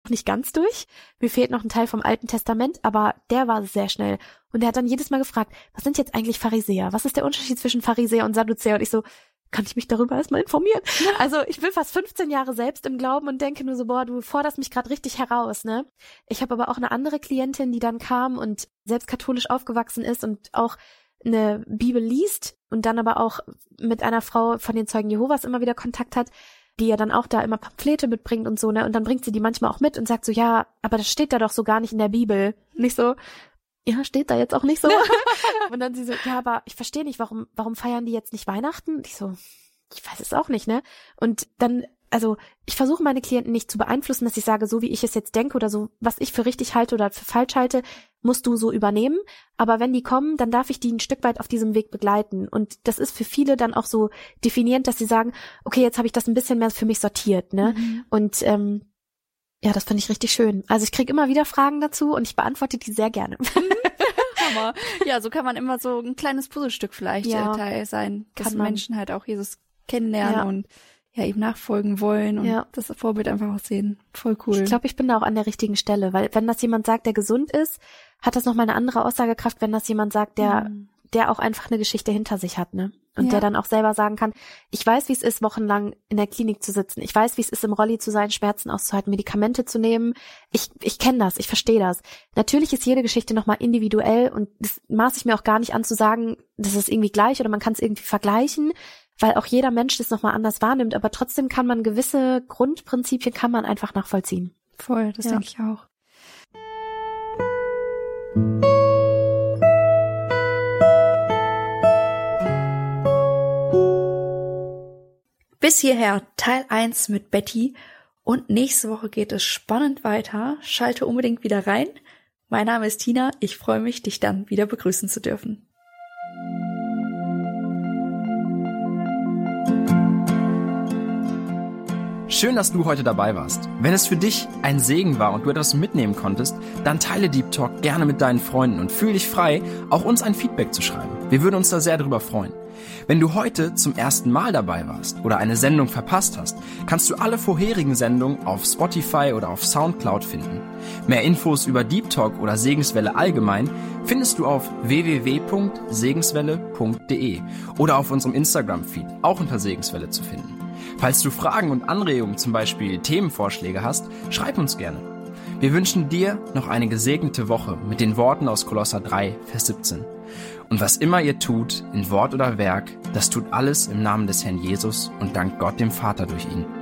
nicht ganz durch. Mir fehlt noch ein Teil vom Alten Testament, aber der war sehr schnell. Und er hat dann jedes Mal gefragt, was sind jetzt eigentlich Pharisäer? Was ist der Unterschied zwischen Pharisäer und Sadduzäer? Und ich so, kann ich mich darüber erstmal informieren? Also ich bin fast 15 Jahre selbst im Glauben und denke nur so, boah, du forderst mich gerade richtig heraus, ne? Ich habe aber auch eine andere Klientin, die dann kam und selbst katholisch aufgewachsen ist und auch eine Bibel liest und dann aber auch mit einer Frau von den Zeugen Jehovas immer wieder Kontakt hat, die ja dann auch da immer Pamphlete mitbringt und so, ne? Und dann bringt sie die manchmal auch mit und sagt so, ja, aber das steht da doch so gar nicht in der Bibel. Nicht so, ja, steht da jetzt auch nicht so. Und dann sie so, ja, aber ich verstehe nicht, warum feiern die jetzt nicht Weihnachten? Und ich so, ich weiß es auch nicht, ne? Und dann, also ich versuche meine Klienten nicht zu beeinflussen, dass ich sage, so wie ich es jetzt denke oder so, was ich für richtig halte oder für falsch halte, musst du so übernehmen. Aber wenn die kommen, dann darf ich die ein Stück weit auf diesem Weg begleiten. Und das ist für viele dann auch so definierend, dass sie sagen, okay, jetzt habe ich das ein bisschen mehr für mich sortiert, ne? Und ja, das finde ich richtig schön. Also ich kriege immer wieder Fragen dazu und ich beantworte die sehr gerne. Hammer. Ja, so kann man immer so ein kleines Puzzlestück vielleicht Teil sein, dass Menschen halt auch Jesus kennenlernen und ja ihm nachfolgen wollen und das Vorbild einfach auch sehen. Voll cool. Ich glaube, ich bin da auch an der richtigen Stelle, weil wenn das jemand sagt, der gesund ist, hat das nochmal eine andere Aussagekraft, wenn das jemand sagt, der auch einfach eine Geschichte hinter sich hat, ne? Und der dann auch selber sagen kann, ich weiß, wie es ist, wochenlang in der Klinik zu sitzen. Ich weiß, wie es ist, im Rolli zu sein, Schmerzen auszuhalten, Medikamente zu nehmen. Ich kenne das, ich verstehe das. Natürlich ist jede Geschichte nochmal individuell und das maße ich mir auch gar nicht an zu sagen, das ist irgendwie gleich oder man kann es irgendwie vergleichen, weil auch jeder Mensch das nochmal anders wahrnimmt. Aber trotzdem kann man gewisse Grundprinzipien kann man einfach nachvollziehen. Voll, das denke ich auch. Bis hierher Teil 1 mit Betty und nächste Woche geht es spannend weiter. Schalte unbedingt wieder rein. Mein Name ist Tina. Ich freue mich, dich dann wieder begrüßen zu dürfen. Schön, dass du heute dabei warst. Wenn es für dich ein Segen war und du etwas mitnehmen konntest, dann teile Deep Talk gerne mit deinen Freunden und fühl dich frei, auch uns ein Feedback zu schreiben. Wir würden uns da sehr darüber freuen. Wenn du heute zum ersten Mal dabei warst oder eine Sendung verpasst hast, kannst du alle vorherigen Sendungen auf Spotify oder auf Soundcloud finden. Mehr Infos über Deep Talk oder Segenswelle allgemein findest du auf www.segenswelle.de oder auf unserem Instagram-Feed, auch unter Segenswelle zu finden. Falls du Fragen und Anregungen, zum Beispiel Themenvorschläge hast, schreib uns gerne. Wir wünschen dir noch eine gesegnete Woche mit den Worten aus Kolosser 3, Vers 17. Und was immer ihr tut, in Wort oder Werk, das tut alles im Namen des Herrn Jesus und dankt Gott dem Vater durch ihn.